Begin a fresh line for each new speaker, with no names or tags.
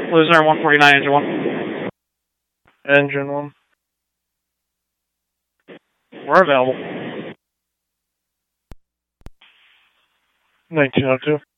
Listener 149, engine 1.
Engine 1.
We're available.
1902.